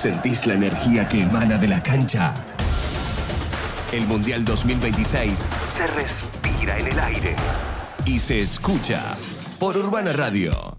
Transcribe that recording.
¿Sentís la energía que emana de la cancha? El Mundial 2026 se respira en el aire y se escucha por Urbana Radio.